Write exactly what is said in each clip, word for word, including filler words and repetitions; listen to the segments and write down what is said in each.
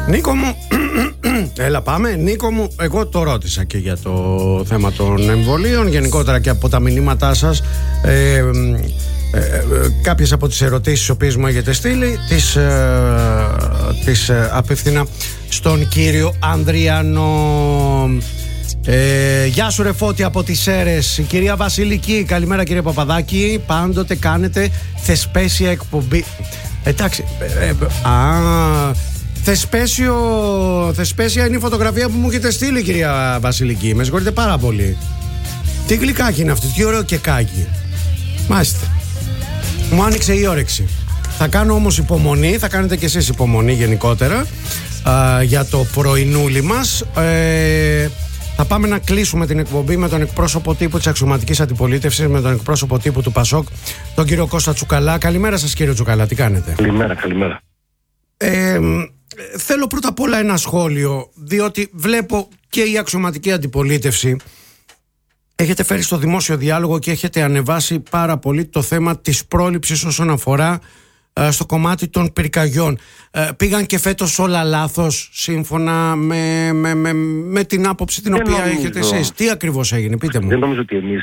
Νίκο μου, έλα πάμε. Νίκο μου, εγώ το ρώτησα και για το θέμα των εμβολίων, γενικότερα και από τα μηνύματά σας. ε, ε, ε, Κάποιες από τις ερωτήσεις τις οποίες μου έχετε στείλει τις, ε, τις ε, απευθύνα στον κύριο Ανδριανό. Ε, γεια σου ρε Φώτη από τις Σέρρες. Η κυρία Βασιλική, καλημέρα κύριε Παπαδάκη. Πάντοτε κάνετε θεσπέσια εκπομπή. Εντάξει, ε, ε, α, θεσπέσιο, θεσπέσια είναι η φωτογραφία που μου έχετε στείλει, κυρία Βασιλική. Με συγχωρείτε πάρα πολύ. Τι γλυκάκι είναι αυτό, τι ωραίο κεκάκι. Μάλιστα. Μου άνοιξε η όρεξη. Θα κάνω όμως υπομονή, θα κάνετε κι εσείς υπομονή γενικότερα α, για το πρωινούλι μας. Ε, θα πάμε να κλείσουμε την εκπομπή με τον εκπρόσωπο τύπου της αξιωματικής αντιπολίτευσης, με τον εκπρόσωπο τύπου του Πασόκ, τον κύριο Κώστα Τσουκαλά. Καλημέρα σας κύριε Τσουκαλά, τι κάνετε? Καλημέρα, καλημέρα. Ε, θέλω πρώτα απ' όλα ένα σχόλιο, διότι βλέπω και η αξιωματική αντιπολίτευση έχετε φέρει στο δημόσιο διάλογο και έχετε ανεβάσει πάρα πολύ το θέμα της πρόληψης όσον αφορά ε, στο κομμάτι των πυρκαγιών. Ε, πήγαν και φέτος όλα λάθος σύμφωνα με, με, με, με την άποψη την Δεν οποία νομίζω. έχετε εσείς? Τι ακριβώς έγινε, πείτε μου. Δεν νομίζω ότι εμείς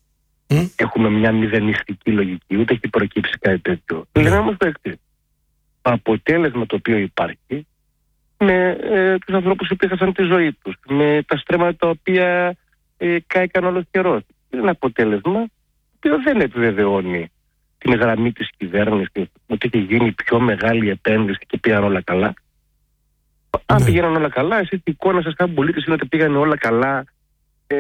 mm? έχουμε μια μηδενιστική λογική, ούτε έχει προκύψει κάτι τέτοιο. Mm. Λέμε όμως το εξής. Το αποτέλεσμα το οποίο υπάρχει με ε, τους ανθρώπους που έχασαν τη ζωή τους, με τα στρέμματα τα οποία ε, κάηκαν όλος καιρός. Είναι ένα αποτέλεσμα το οποίο δεν επιβεβαιώνει την γραμμή της κυβέρνησης ότι έχει γίνει πιο μεγάλη επένδυση και πήγαν όλα καλά. Ναι. Αν πήγαιναν όλα καλά, εσείς η εικόνα σας σαν πολίτης είναι ότι πήγαν όλα καλά ε,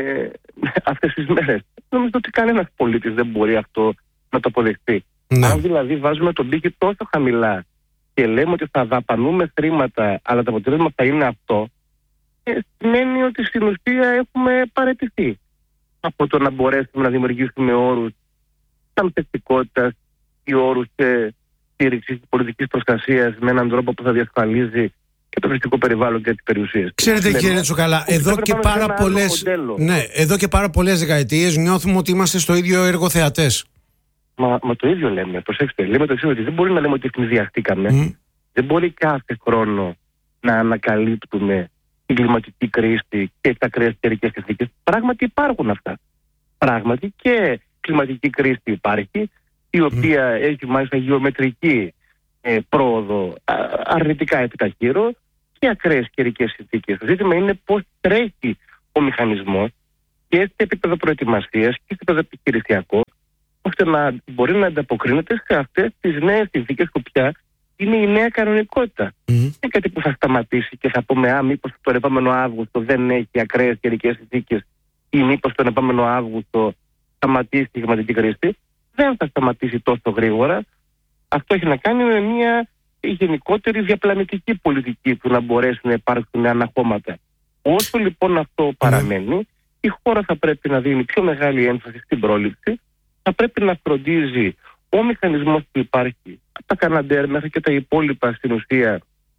αυτές τις μέρες. Νομίζω ότι κανένας πολίτης δεν μπορεί αυτό να το αποδεχτεί. Ναι. Αν δηλαδή βάζουμε τον πύχη τόσο χαμηλά και λέμε ότι θα δαπανούμε χρήματα, αλλά το αποτέλεσμα θα είναι αυτό, ε, σημαίνει ότι στην ουσία έχουμε παραιτηθεί από το να μπορέσουμε να δημιουργήσουμε όρους σαν θετικότητας ή όρους ε, στήριξης πολιτικής προστασίας με έναν τρόπο που θα διασφαλίζει και το φυσικό περιβάλλον και τις περιουσίες. Ξέρετε κύριε Τσουκαλά, εδώ και, πάρα πολλές, ναι, εδώ και πάρα πολλές δεκαετίες νιώθουμε ότι είμαστε στο ίδιο έργο θεατές. Μα, μα το ίδιο λέμε, προσέξτε, λέμε το εξής, ότι δεν μπορεί να λέμε ότι εκνηδιαστήκαμε. Mm. Δεν μπορεί κάθε χρόνο να ανακαλύπτουμε την κλιματική κρίση και τα ακραίες καιρικές συνθήκες. Πράγματι υπάρχουν αυτά. Πράγματι και κλιματική κρίση υπάρχει, η οποία mm. έχει μάλιστα γεωμετρική ε, πρόοδο α, αρνητικά επιταχύρω και ακραίες καιρικές συνθήκες. Το ζήτημα είναι πώς τρέχει ο μηχανισμός και σε επίπεδο προετοιμασίας και σε επίπεδο επιχειρησιακό, ώστε να μπορεί να ανταποκρίνεται σε αυτές τις νέες συνθήκες που πια είναι η νέα κανονικότητα. Mm. Δεν είναι κάτι που θα σταματήσει και θα πούμε «Α, μήπως τον επόμενο Αύγουστο δεν έχει ακραίες καιρικές συνθήκες» ή «Μήπως τον επόμενο Αύγουστο σταματήσει η κλιματική κρίση». Δεν θα σταματήσει τόσο γρήγορα. Αυτό έχει να κάνει με μια γενικότερη διαπλανητική πολιτική που να μπορέσουν να υπάρξουν αναχώματα. Όσο λοιπόν αυτό παραμένει, mm. η χώρα θα πρέπει να δίνει πιο μεγάλη έμφαση στην πρόληψη. Θα πρέπει να φροντίζει ο μηχανισμός που υπάρχει από τα Καναντέρ μέχρι και τα υπόλοιπα στην ουσία,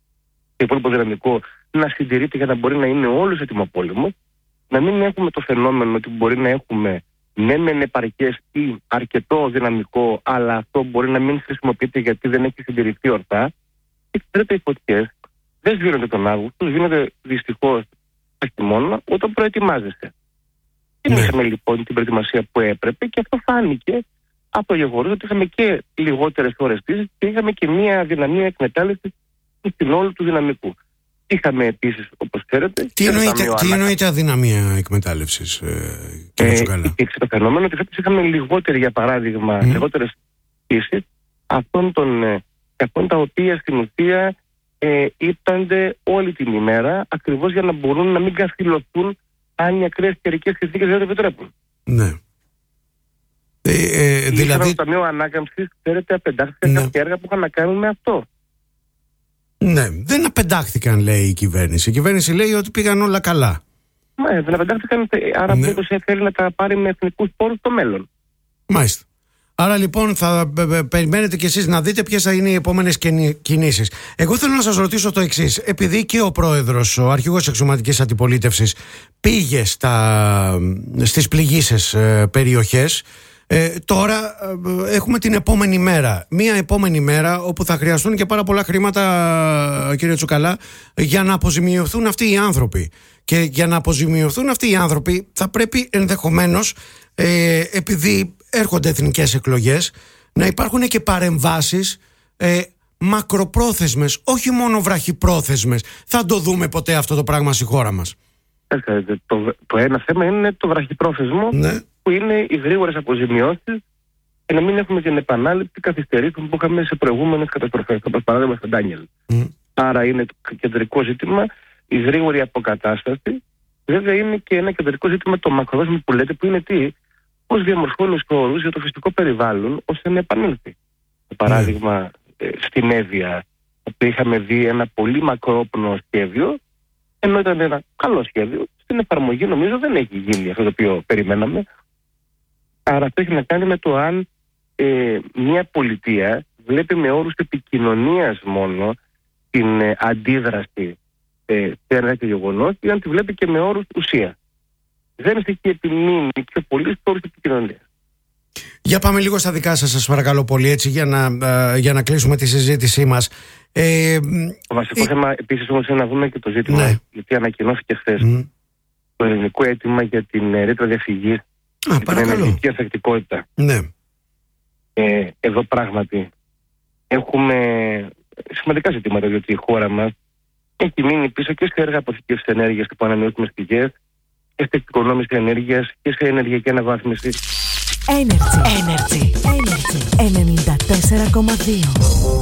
το υπόλοιπο δυναμικό, να συντηρείται για να μπορεί να είναι όλος έτοιμο πόλεμο. Να μην έχουμε το φαινόμενο ότι μπορεί να έχουμε ναι μεν επαρκές ή αρκετό δυναμικό, αλλά αυτό μπορεί να μην χρησιμοποιείται γιατί δεν έχει συντηρηθεί ορθά. Και ξέρετε, οι φωτιές δεν σβήνονται τον Αύγουστο, σβήνονται δυστυχώς τα χειμώνα όταν προετοιμάζεσαι. Δεν ναι. είχαμε λοιπόν την προετοιμασία που έπρεπε και αυτό φάνηκε από το γεγονός ότι είχαμε και λιγότερες ώρες πτήσης και είχαμε και μια δυναμία εκμετάλλευσης στην όλου του δυναμικού. Είχαμε επίσης, όπως ξέρετε... Τι εννοείται, τι εννοείται αδυναμία εκμετάλλευσης, ε, κύριε Τσουκαλά? Υπήρξε το φαινόμενο ότι φέτος είχαμε λιγότερη, για παράδειγμα, mm. λιγότερες πτήσεις αυτών των ε, αυτών τα οποία στην ουσία ε, ύπτανται όλη την ημέρα ακριβώς για να μπορούν να μην καθυλωθούν αν οι ακραίες καιρικές συνθήκες δεν το επιτρέπουν. Ναι. Ε, ε, δηλαδή... Στο Ταμείο Ανάκαμψης, ξέρετε, απεντάχθηκαν ναι. κάποια έργα που είχαν να κάνουν με αυτό. Ναι, δεν απεντάχθηκαν, λέει η κυβέρνηση. Η κυβέρνηση λέει ότι πήγαν όλα καλά. Ναι, δεν απεντάχθηκαν, άρα ναι. μήπως θέλει να τα πάρει με εθνικούς πόρους στο μέλλον. Μάλιστα. Άρα λοιπόν θα περιμένετε κι εσείς να δείτε ποιες θα είναι οι επόμενες κινήσεις. Εγώ θέλω να σας ρωτήσω το εξής. Επειδή και ο πρόεδρος, ο αρχηγός της αξιωματικής αντιπολίτευσης πήγε στα, στις πληγείσες ε, περιοχές, Ε, τώρα ε, έχουμε την επόμενη μέρα. Μία επόμενη μέρα όπου θα χρειαστούν και πάρα πολλά χρήματα, κύριε Τσουκαλά, για να αποζημιωθούν αυτοί οι άνθρωποι. Και για να αποζημιωθούν αυτοί οι άνθρωποι θα πρέπει ενδεχομένως, ε, επειδή έρχονται εθνικές εκλογές, να υπάρχουν και παρεμβάσεις ε, μακροπρόθεσμες, όχι μόνο βραχυπρόθεσμες. Θα το δούμε ποτέ αυτό το πράγμα στη χώρα μας? Το, το ένα θέμα είναι το βραχυπρόθεσμο, ναι, που είναι οι γρήγορες αποζημιώσεις, και να μην έχουμε την επανάληψη καθυστερήσεων που είχαμε σε προηγούμενες καταστροφές, όπως παράδειγμα στο Ντάνιελ. Mm. Άρα είναι το κεντρικό ζήτημα η γρήγορη αποκατάσταση. Βέβαια είναι και ένα κεντρικό ζήτημα το μακρόθεσμο που λέτε, που είναι τι, πώς διαμορφώνεις όρους για το φυσικό περιβάλλον ώστε να επανέλθει. Mm. Παράδειγμα, ε, στην Εύβοια, όπου είχαμε δει ένα πολύ μακρόπνο σχέδιο, ενώ ήταν ένα καλό σχέδιο, στην εφαρμογή νομίζω δεν έχει γίνει αυτό το οποίο περιμέναμε. Άρα αυτό έχει να κάνει με το αν ε, μια πολιτεία βλέπει με όρους επικοινωνίας μόνο την ε, αντίδραση ε, σε ένα τέτοιο γεγονός, ή αν τη βλέπει και με όρους ουσία. Δεν έχει επιμείνει πιο πολύ στους όρους επικοινωνίας. Για πάμε λίγο στα δικά σας, σας παρακαλώ πολύ, έτσι, για να, ε, για να κλείσουμε τη συζήτησή μας. Ε, το βασικό ε, θέμα επίσης όμως είναι να δούμε και το ζήτημα, ναι, γιατί ανακοινώθηκε χθες mm. το ελληνικό αίτημα για την ε, ρήτρα διαφυγής, Α, την ενεργειακή ανθεκτικότητα. Ναι. Ε, εδώ πράγματι έχουμε σημαντικά ζητήματα, διότι η χώρα μας έχει μείνει πίσω και σε έργα αποθηκεύσης ενέργειας από ανανεώσιμες πηγές, και σε εξοικονόμηση ενέργειας και σε ενεργειακή αναβάθμιση. Energy. Energy. Energy. ενενήντα τέσσερα κόμμα δύο.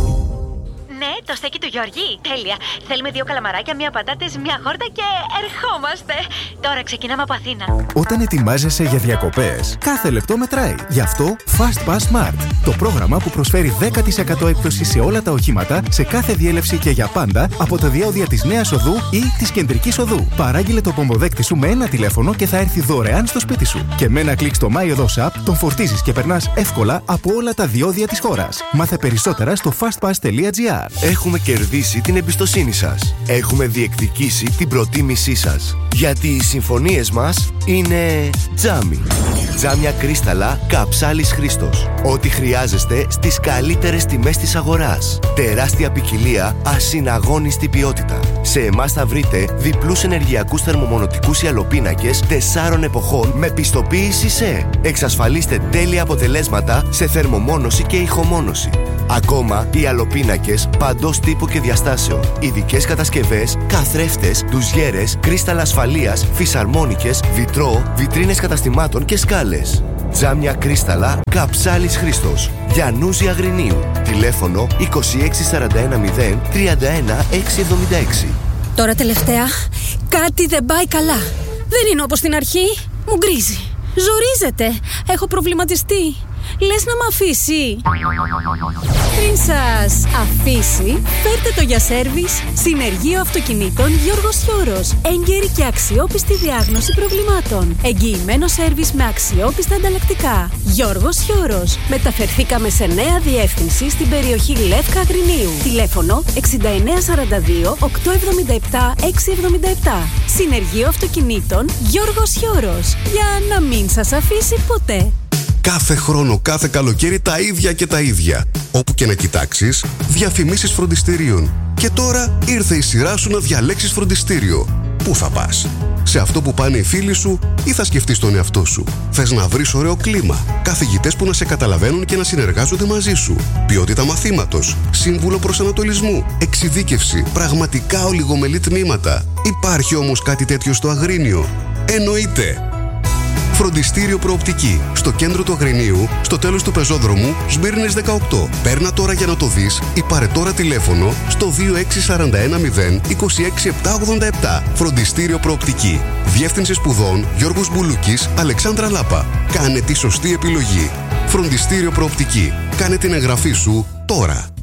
Ναι, το στέκι του Γιώργη. Τέλεια. Θέλουμε δύο καλαμαράκια, μία πατάτες, μία χόρτα και ερχόμαστε. Τώρα ξεκινάμε από Αθήνα. Όταν ετοιμάζεσαι για διακοπές, κάθε λεπτό μετράει. Γι' αυτό Fast Pass Smart. Το πρόγραμμα που προσφέρει δέκα τοις εκατό έκπτωση σε όλα τα οχήματα, σε κάθε διέλευση και για πάντα, από τα διόδια της Νέας Οδού ή της Κεντρικής Οδού. Παράγγειλε το πομποδέκτη σου με ένα τηλέφωνο και θα έρθει δωρεάν στο σπίτι σου. Και με ένα κλικ στο My Odos App τον φορτίζεις και περνάς εύκολα από όλα τα διόδια της χώρας. Μάθε περισσότερα στο fastpass τελεία gr. Έχουμε κερδίσει την εμπιστοσύνη σας. Έχουμε διεκδικήσει την προτίμησή σας. Γιατί οι συμφωνίες μας είναι τζάμι. Τζάμια κρίσταλα Καψάλης Χρήστος. Ό,τι χρειάζεστε στις καλύτερες τιμές της αγοράς. Τεράστια ποικιλία, ασυναγώνιστη ποιότητα. Σε εμάς θα βρείτε διπλούς ενεργειακούς θερμομονωτικούς ιαλοπίνακες τεσσάρων εποχών με πιστοποίηση ΣΕ. Εξασφαλίστε τέλεια αποτελέσματα σε θερμομόνωση και ηχομόνωση. Ακόμα, οι ιαλοπίνακες παντός τύπου και διαστάσεων. Ειδικές κατασκευές, καθρέφτες, ντουζιέρες, κρίσταλα ασφαλείας, φυσαρμόνικες, βιτρό, βιτρίνες καταστημάτων και σκάλες. Τζάμια κρίσταλα Καψάλης Χρήστος. Γιαννούζη Αγρινίου. Τηλέφωνο είκοσι έξι σαράντα ένα μηδέν τριάντα ένα εξακόσια εβδομήντα έξι. Τώρα τελευταία κάτι δεν πάει καλά. Δεν είναι όπως στην αρχή. Μου γκρίζει. Ζορίζεται. Έχω προβληματιστεί. Λες να μ' αφήσει? Πριν σας αφήσει, φέρτε το για σέρβις Συνεργείο Αυτοκινήτων Γιώργος Χιώρος. Έγκαιρη και αξιόπιστη διάγνωση προβλημάτων. Εγγυημένο σέρβις με αξιόπιστα ανταλλακτικά. Γιώργος Χιώρος. Μεταφερθήκαμε σε νέα διεύθυνση στην περιοχή Λεύκα Αγρινίου. Τηλέφωνο εξήντα εννέα σαράντα δύο οκτακόσια εβδομήντα επτά εξακόσια εβδομήντα επτά. Συνεργείο Αυτοκινήτων Γιώργος Χιώρος. Για να μην σας αφήσει ποτέ. Κάθε χρόνο, κάθε καλοκαίρι τα ίδια και τα ίδια. Όπου και να κοιτάξεις, διαφημίσεις φροντιστηρίων. Και τώρα ήρθε η σειρά σου να διαλέξεις φροντιστήριο. Πού θα πας? Σε αυτό που πάνε οι φίλοι σου ή θα σκεφτείς τον εαυτό σου? Θες να βρεις ωραίο κλίμα, καθηγητές που να σε καταλαβαίνουν και να συνεργάζονται μαζί σου, ποιότητα μαθήματος, σύμβουλο προσανατολισμού, εξειδίκευση, πραγματικά ολιγομελή τμήματα. Υπάρχει όμως κάτι τέτοιο στο Αγρίνιο? Εννοείται! Φροντιστήριο Προοπτική. Στο κέντρο του Αγρινίου, στο τέλος του πεζόδρομου, Σμύρνης δεκαοκτώ. Παίρνα τώρα για να το δεις ή πάρε τώρα τηλέφωνο στο δύο έξι σαράντα ένα μηδέν είκοσι έξι επτακόσια ογδόντα επτά. Φροντιστήριο Προοπτική. Διεύθυνση Σπουδών Γιώργος Μπουλούκης, Αλεξάνδρα Λάπα. Κάνε τη σωστή επιλογή. Φροντιστήριο Προοπτική. Κάνε την εγγραφή σου τώρα.